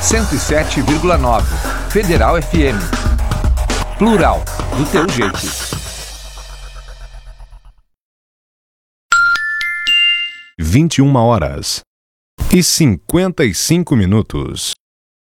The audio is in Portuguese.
107,9. Federal FM. Plural, do teu jeito. 21h55.